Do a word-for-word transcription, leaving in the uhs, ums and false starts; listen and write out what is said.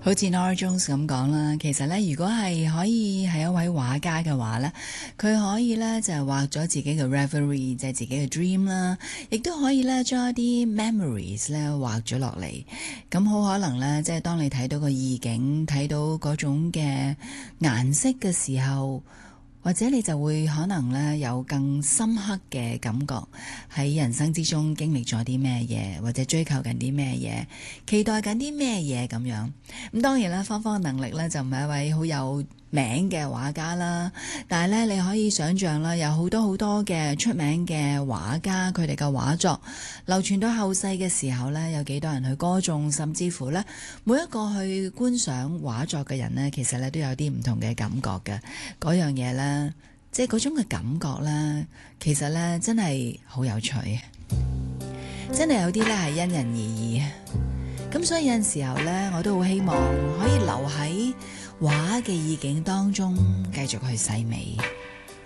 好似 Norah Jones 咁講啦，其實咧，如果係可以係一位畫家嘅話咧，佢可以咧就係畫咗自己嘅 reverie，即係自己嘅 dream 啦，亦都可以咧將一啲 memories 咧畫咗落嚟。咁好可能咧，即係當你睇到個意境，睇到嗰種嘅顏色嘅時候，或者你就會可能咧有更深刻嘅感覺，喺人生之中經歷咗啲咩嘢，或者追求緊啲咩嘢，期待緊啲咩嘢咁樣。咁當然啦，芳芳嘅能力咧就唔係一位好有名嘅畫家啦，但係咧你可以想象啦，有好多好多嘅出名嘅畫家，佢哋嘅畫作流傳到後世嘅時候咧，有幾多人去歌頌，甚至乎咧每一個去觀賞畫作嘅人咧，其實咧都有啲唔同嘅感覺嘅。嗰樣嘢咧，即係嗰種嘅感覺咧，其實咧真係好有趣，真係有啲咧係因人而異。咁所以有陣時候咧，我都好希望可以留喺畫嘅意境當中，繼續去細味。